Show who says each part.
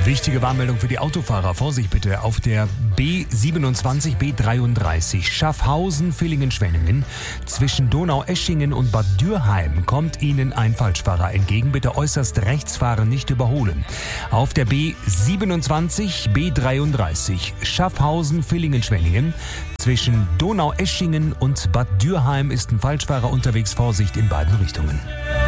Speaker 1: Wichtige Warnmeldung für die Autofahrer. Vorsicht bitte. Auf der B27, B33 Schaffhausen-Villingen-Schwenningen zwischen Donaueschingen und Bad Dürheim kommt Ihnen ein Falschfahrer entgegen. Bitte äußerst rechts fahren, nicht überholen. Auf der B27, B33 Schaffhausen-Villingen-Schwenningen zwischen Donaueschingen und Bad Dürheim ist ein Falschfahrer unterwegs. Vorsicht in beiden Richtungen.